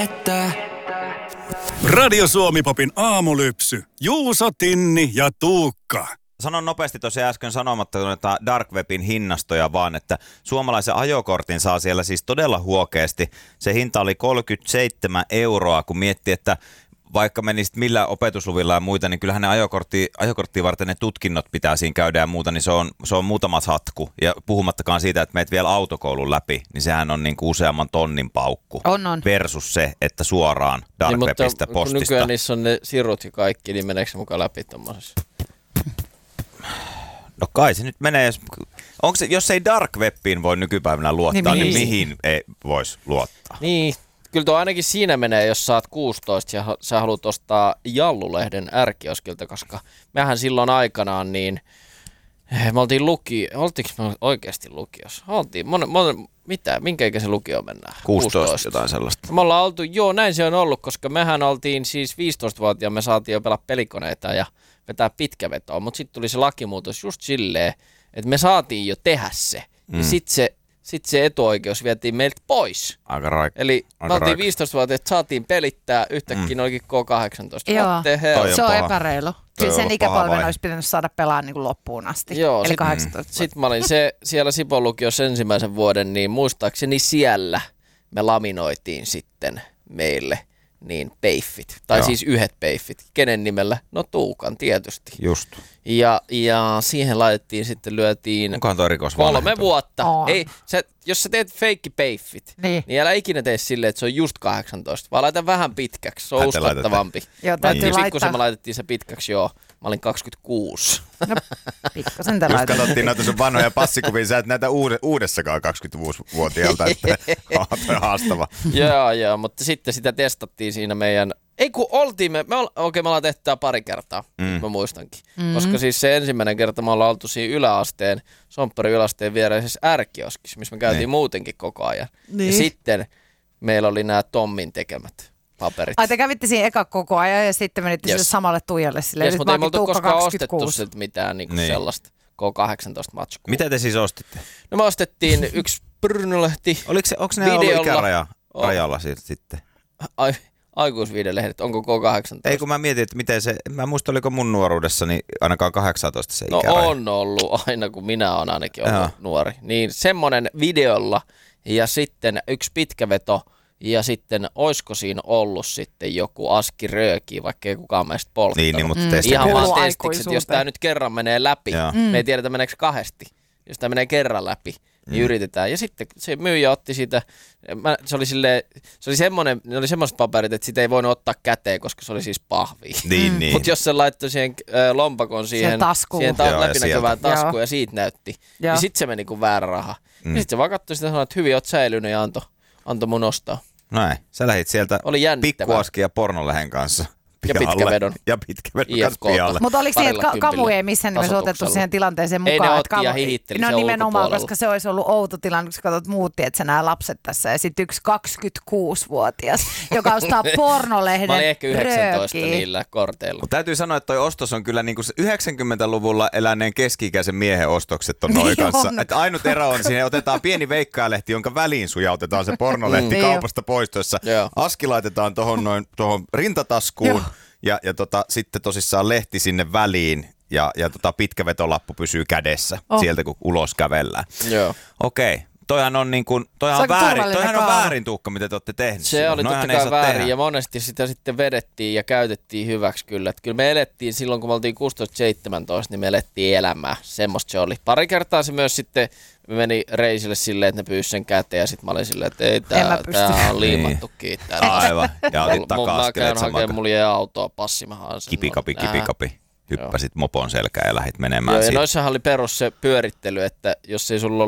Radio Suomi-popin aamulypsy. Juuso, Tinni ja Tuukka. Sanon nopeasti tosiaan äsken sanomatta noita Dark Webin hinnastoja vaan, että suomalaisen ajokortin saa siellä siis todella huokeasti. Se hinta oli 37 €, kun miettii, että vaikka menisit millä opetusluvilla ja muita, niin kyllähän ne ajokorttia varten ne tutkinnot pitää siinä käydä ja muuta, niin se on muutama hatku. Ja puhumattakaan siitä, että meet vielä autokoulun läpi, niin sehän on niin kuin useamman tonnin paukku. On. Versus se, että suoraan Dark Webistä postista. Nykyään niissä on ne sirut ja kaikki, niin meneekö se mukaan läpi tommosessa? No kai se nyt menee, jos ei Dark Webiin voi nykypäivänä luottaa, niin mihin ei voisi luottaa? Niin, kyllä tuo ainakin siinä menee, jos sä oot 16 ja sä haluat ostaa Jallu-lehden R-kioskilta, koska mehän silloin aikanaan niin, me oltiin oltiinko me oikeasti lukiossa? Oltiin, minkä ikäisen lukio mennään? 16 jotain sellaista. Me ollaan oltu, näin se on ollut, koska mehän oltiin siis 15-vuotiaana, me saatiin jo pelaa pelikoneita ja vetää pitkävetoa, mutta sitten tuli se lakimuutos just silleen, että me saatiin jo tehdä se, ja sitten se etuoikeus vietiin meiltä pois. Eli me oltiin 15-vuotiaat, saatiin pelittää, yhtäkkiä olikin K18. Joo, se on epäreilu. Kyllä sen ikäpolven olisi pitänyt saada pelaa niin kuin loppuun asti, joo, eli 18. Sitten mä olin siellä Sipon lukiossa ensimmäisen vuoden, niin muistaakseni siellä me laminoitiin sitten meille niin peiffit, tai siis yhdet peiffit. Kenen nimellä? No Tuukan tietysti. Just. Ja siihen lyötiin 3 vuotta. Ei, jos sä teet feikkipeiffit, niin älä ikinä tee silleen, että se on just 18, vaan laita vähän pitkäksi, se on uskottavampi. Joo, täytyy laittaa. Pikkusen me laitettiin se pitkäksi, mä olin 26. No, pikkusen te laitatte. Just katsottiin noita sun vanhoja passikuvia, sä et näitä uudessakaan 25-vuotiaalta, että on haastava. Joo, mutta sitten sitä testattiin siinä meidän. Ei kun oltiin, me ollaan tehty tää pari kertaa, mä muistankin. Koska siis se ensimmäinen kerta me ollaan oltu siinä yläasteen, Sompparin yläasteen viereisessä R-kioskissa, missä me käytiin muutenkin koko ajan. Niin. Ja sitten meillä oli nämä Tommin tekemät paperit. Ai te kävitte siinä eka koko ajan ja sitten menitte sille samalle Tuijalle silleen. Mutta ei me oltu koskaan ostettu siltä mitään niinku sellaista K18-matskua. Mitä te siis ostitte? No me ostettiin yksi Brynolehti. Onko ne ollut ikärajalla sitten? Aikuisviidelehdet, onko K18? Ei kun mä mietin, että miten se, mä muistan oliko mun nuoruudessani ainakaan 18 se ikäraja. No on ollut aina, kun minä olen ainakin ollut nuori. Niin semmoinen videolla ja sitten yksi pitkäveto ja sitten oisko siinä ollut sitten joku aski rööki, vaikka ei kukaan meistä polttanut. Niin, mutta ihan vaan testiksi, että jos tämä nyt kerran menee läpi, me ei tiedetä meneekö kahdesti. Jos tämä menee kerran läpi, niin yritetään. Ja sitten se myyjä otti siitä, se oli semmoiset paperit, että sitä ei voinut ottaa käteen, koska se oli siis pahvia. Niin. Mutta jos se laittoi siihen lompakon siihen läpinäkyvään taskuun ja siitä näytti, niin sitten se meni kuin väärä raha. Ja sitten se vaan katsoi sitä ja sanoi, että hyvin oot säilynyt ja antoi mun ostaa. Näin, sä lähit sieltä pikkuaskia pornolehen kanssa. Ja pitkävedon. Ja pitkävedon kanssa pihalle. Mutta oliko niin, että Kamu ei missään nimessä otettu siihen tilanteeseen mukaan? Ei ne otti ja hihitteli se nimenomaan, ulkopuolella. koska se olisi ollut outo tilanne, kun sä katsot muutti, että sä nämä lapset tässä. Ja sitten yksi 26-vuotias, joka ostaa pornolehden Mä olin ehkä 19 röökiä. niillä korteilla. Täytyy sanoa, että toi ostos on kyllä niinku 90-luvulla eläneen keski-ikäisen miehen ostokset on noin kanssa. Että ainut ero on siinä, otetaan pieni veikkailehti, jonka väliin sujautetaan se pornolehti kaupasta poistossa. Aski laitetaan tuohon rintataskuun. Ja sitten tosissaan lehti sinne väliin ja pitkä vetolappu pysyy kädessä sieltä, kun ulos kävellään. Okei. Toihan on väärin, Tuukka, mitä te olette tehneet. Se oli totta kai väärin ja monesti sitä sitten vedettiin ja käytettiin hyväksi kyllä. Että kyllä me elettiin silloin, kun me oltiin 16-17, niin me elettiin elämää. Semmosta se oli. Pari kertaa se myös sitten meni reisille silleen, että ne pyysi sen käteen ja sitten mä olin silleen, että ei tää on liimattu kiittää. Aivan. Ja otit takaa mä käyn hakemaan, mulla jäi autoa passimahaan. Kipikapi. Hyppäsit mopon selkään ja lähdit menemään siitä. siitä. Ja noissahan oli perus se pyörittely, että jos ei sulla